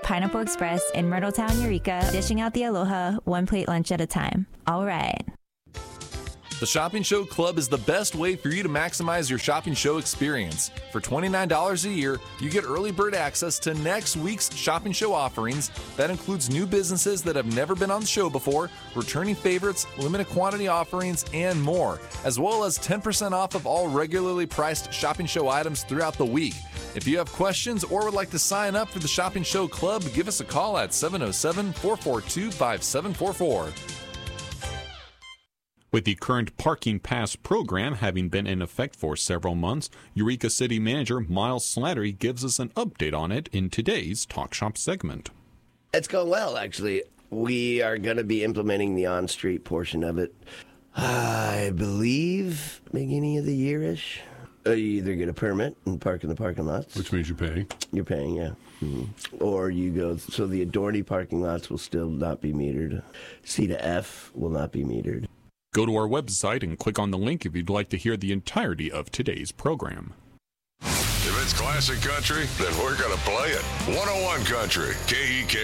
Pineapple Express in Myrtletown, Eureka, dishing out the aloha, one plate lunch at a time. All right. The Shopping Show Club is the best way for you to maximize your shopping show experience. For $29 a year, you get early bird access to next week's shopping show offerings. That includes new businesses that have never been on the show before, returning favorites, limited quantity offerings, and more, as well as 10% off of all regularly priced shopping show items throughout the week. If you have questions or would like to sign up for the Shopping Show Club, give us a call at 707-442-5744. With the current Parking Pass program having been in effect for several months, Eureka City Manager Miles Slattery gives us an update on it in today's Talk Shop segment. It's going well, actually. We are going to be implementing the on-street portion of it, I believe, beginning of the year-ish. You either get a permit and park in the parking lots. Which means you pay. You're paying, yeah. Mm-hmm. Or you go, so the Adorney parking lots will still not be metered. C to F will not be metered. Go to our website and click on the link if you'd like to hear the entirety of today's program. If it's classic country, then we're going to play it. 101 Country, KEK.